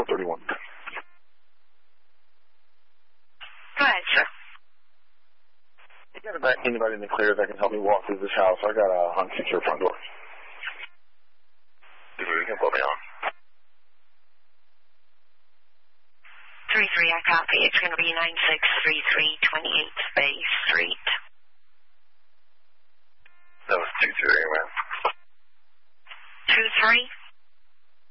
431. Go ahead, sir. You got anybody in the clear that can help me walk through this house? I got a unsecure front door. You can put me on. 3-3, I copy. It's going to be 9633 28th Bay Street. That was 2-3, man. 2-3?